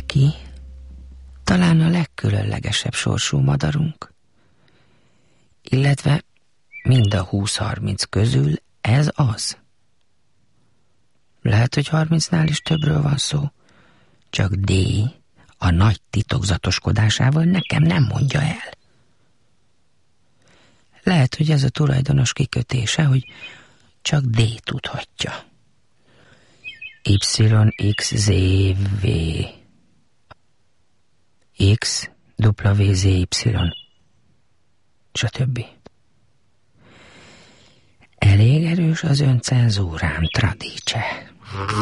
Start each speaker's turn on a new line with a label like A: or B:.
A: Valaki, talán a legkülönlegesebb sorsú madarunk, illetve mind a 20-30 közül ez az. Lehet, hogy 30-nál is többről van szó, csak D a nagy titokzatoskodásával nekem nem mondja el. Lehet, hogy ez a tulajdonos kikötése, hogy csak D tudhatja. YXZV XWZY stb. Elég erős az öncenzúrám, Tradice.